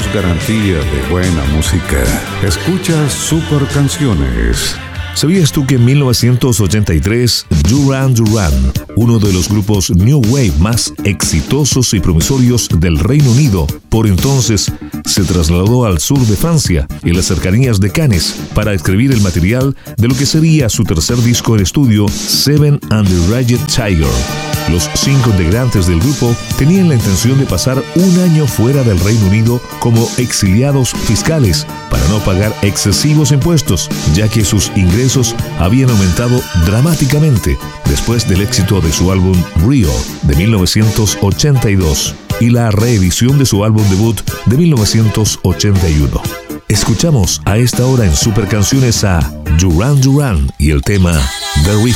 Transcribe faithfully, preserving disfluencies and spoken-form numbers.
garantía de buena música. Escucha Super Canciones. ¿Sabías tú que en mil novecientos ochenta y tres, Duran Duran, uno de los grupos New Wave más exitosos y promisorios del Reino Unido, por entonces se trasladó al sur de Francia, en las cercanías de Cannes, para escribir el material de lo que sería su tercer disco en estudio, Seven and the Ragged Tiger? Los cinco integrantes del grupo tenían la intención de pasar un año fuera del Reino Unido como exiliados fiscales para no pagar excesivos impuestos, ya que sus ingresos habían aumentado dramáticamente después del éxito de su álbum Rio de mil novecientos ochenta y dos y la reedición de su álbum debut de mil novecientos ochenta y uno. Escuchamos a esta hora en Super Canciones a Duran Duran y el tema The Riff.